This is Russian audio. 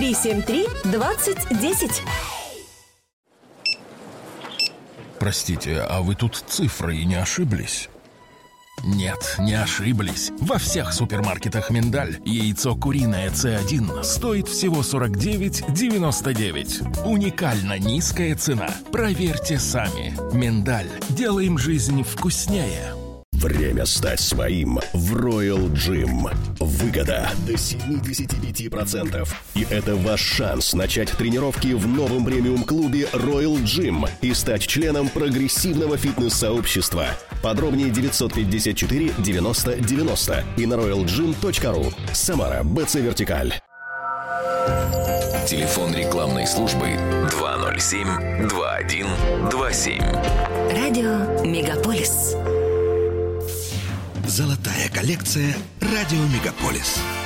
373-2010. Простите, а вы тут цифрой не ошиблись? Нет, не ошиблись. Во всех супермаркетах «Миндаль» яйцо куриное С1 стоит всего 49,99. Уникально низкая цена. Проверьте сами. «Миндаль». Делаем жизнь вкуснее. Время стать своим в Royal Gym. Выгода до 75%. И это ваш шанс начать тренировки в новом премиум-клубе Royal Gym и стать членом прогрессивного фитнес-сообщества. Подробнее 954 90 90 и на royalgym.ru. Самара, БЦ Вертикаль. Телефон рекламной службы 207-2127. Радио Мегаполис. Золотая коллекция «Радио Мегаполис».